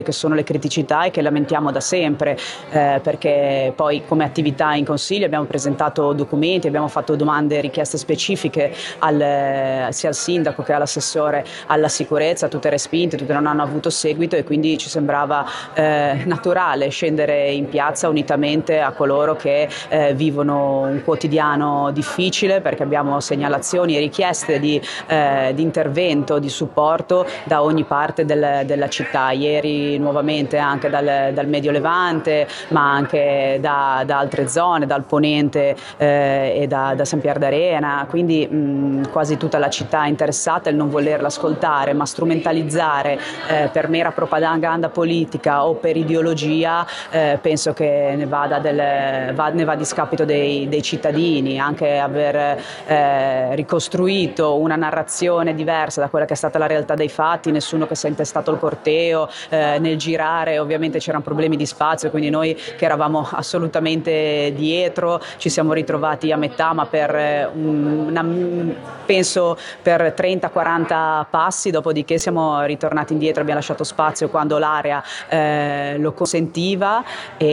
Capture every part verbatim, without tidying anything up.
che sono le criticità e che lamentiamo da sempre, eh, perché poi come attività in Consiglio abbiamo presentato documenti, abbiamo fatto domande e richieste specifiche al, sia al sindaco che all'assessore alla sicurezza, tutte respinte, tutte non hanno avuto seguito, e quindi ci sembrava eh, naturale scendere in piazza unitamente a coloro che eh, vivono un quotidiano difficile, perché abbiamo segnalazioni e richieste di, eh, di intervento, di supporto da ogni parte del, della città. Ieri nuovamente anche dal, dal Medio Levante, ma anche da, da altre zone, dal Ponente eh, e da, da San Pier d'Arena, quindi mh, quasi tutta la città è interessata. Il non volerla ascoltare ma strumentalizzare eh, per mera propaganda politica o per ideologia, eh, penso che ne vada, del, va, ne va a discapito dei, dei cittadini. Anche aver eh, ricostruito una narrazione diversa da quella che è stata la realtà dei fatti, nessuno che si è intestato il corteo, eh, nel girare ovviamente c'erano problemi di spazio, quindi noi che eravamo assolutamente dietro ci siamo ritrovati a metà, ma per una, penso per trenta quaranta passi, dopodiché siamo ritornati indietro, abbiamo lasciato spazio quando l'area eh, lo consentiva,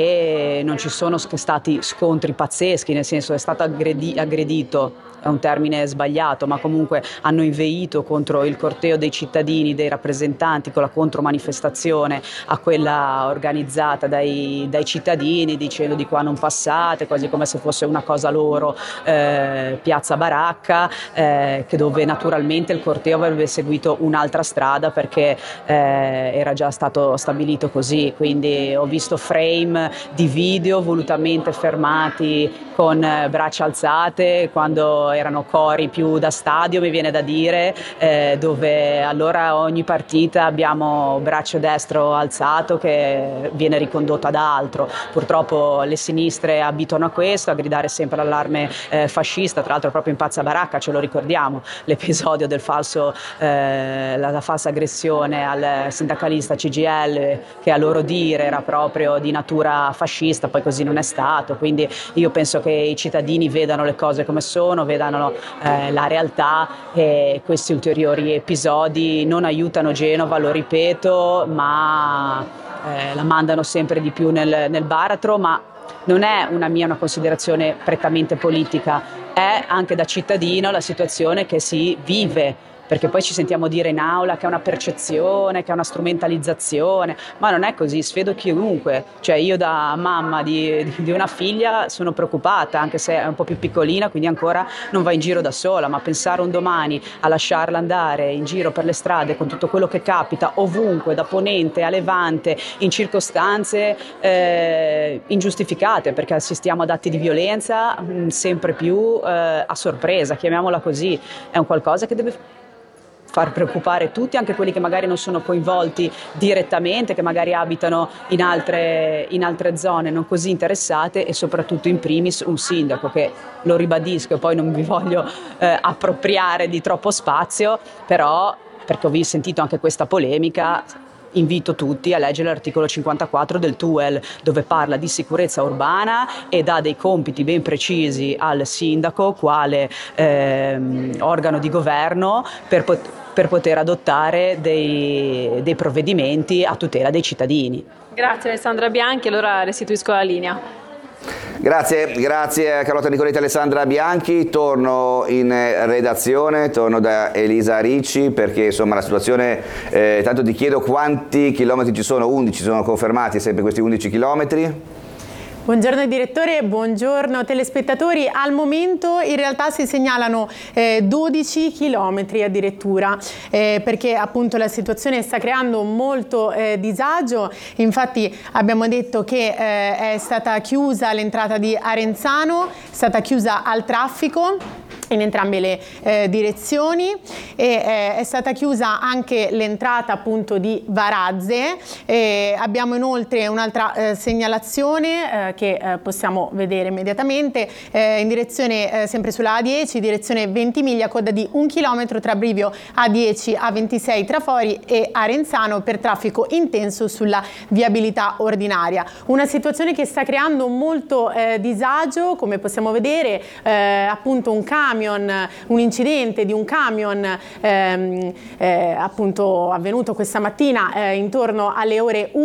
e non ci sono stati scontri pazzeschi, nel senso è stato aggredi- aggredito, è un termine sbagliato, ma comunque hanno inveito contro il corteo dei cittadini, dei rappresentanti, con la contromanifestazione a quella organizzata dai, dai cittadini, dicendo di qua non passate, quasi come se fosse una cosa loro, eh, piazza Baracca, eh, che dove naturalmente il corteo avrebbe seguito un'altra strada, perché eh, era già stato stabilito così. Quindi ho visto frame di video volutamente fermati con braccia alzate, quando erano cori più da stadio, mi viene da dire, eh, dove allora ogni partita abbiamo braccio destro alzato che viene ricondotto ad altro. Purtroppo le sinistre abituano a questo, a gridare sempre l'allarme eh, fascista. Tra l'altro proprio in Piazza Baracca, ce lo ricordiamo, l'episodio del falso, eh, la, la falsa aggressione al sindacalista C G I L, che a loro dire era proprio di natura fascista, poi così non è stato. Quindi io penso che i cittadini vedano le cose come sono, vedano eh, la realtà, e questi ulteriori episodi non aiutano Genova, lo ripeto, ma eh, la mandano sempre di più nel, nel baratro. Ma non è una mia una considerazione prettamente politica, è anche da cittadino la situazione che si vive, perché poi ci sentiamo dire in aula che è una percezione, che è una strumentalizzazione, ma non è così. Sfido chiunque, cioè io da mamma di, di una figlia sono preoccupata, anche se è un po' più piccolina, quindi ancora non va in giro da sola, ma pensare un domani a lasciarla andare in giro per le strade con tutto quello che capita ovunque, da Ponente a Levante, in circostanze eh, ingiustificate, perché assistiamo ad atti di violenza mh, sempre più eh, a sorpresa, chiamiamola così, è un qualcosa che deve far preoccupare tutti, anche quelli che magari non sono coinvolti direttamente, che magari abitano in altre, in altre zone non così interessate, e soprattutto in primis un sindaco che, lo ribadisco e poi non vi voglio eh, appropriare di troppo spazio, però perché ho sentito anche questa polemica, invito tutti a leggere l'articolo cinquantaquattro del T U E L, dove parla di sicurezza urbana e dà dei compiti ben precisi al sindaco quale ehm, organo di governo per, pot- per poter adottare dei, dei provvedimenti a tutela dei cittadini. Grazie Alessandra Bianchi, allora restituisco la linea. Grazie, grazie a Carlotta Nicoletti e Alessandra Bianchi. Torno in redazione, torno da Elisa Ricci, perché insomma la situazione, eh, tanto ti chiedo quanti chilometri ci sono, undici sono confermati, sempre questi undici chilometri? Buongiorno direttore, buongiorno telespettatori. Al momento in realtà si segnalano eh, dodici chilometri addirittura, eh, perché appunto la situazione sta creando molto eh, disagio. Infatti abbiamo detto che eh, è stata chiusa l'entrata di Arenzano, è stata chiusa al traffico in entrambe le eh, direzioni, e eh, è stata chiusa anche l'entrata appunto di Varazze. E abbiamo inoltre un'altra eh, segnalazione eh, che eh, possiamo vedere immediatamente eh, in direzione eh, sempre sulla A dieci, direzione Ventimiglia, coda di un chilometro tra Brivio A dieci A ventisei Trafori e Arenzano per traffico intenso sulla viabilità ordinaria. Una situazione che sta creando molto eh, disagio, come possiamo vedere, eh, appunto un camion un incidente di un camion ehm, eh, appunto avvenuto questa mattina eh, intorno alle ore